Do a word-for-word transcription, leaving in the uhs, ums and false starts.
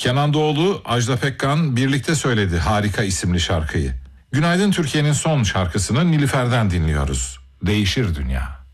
Kenan Doğulu, Ajda Pekkan birlikte söyledi Harika isimli şarkıyı. Günaydın Türkiye'nin son şarkısını Nilüfer'den dinliyoruz. Değişir Dünya.